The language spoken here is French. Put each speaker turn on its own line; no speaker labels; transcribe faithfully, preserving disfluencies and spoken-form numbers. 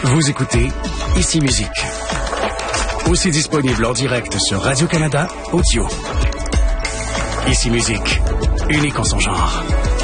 Vous écoutez Ici Musique. Aussi disponible en direct sur Radio-Canada Audio. Ici Musique, unique en son genre.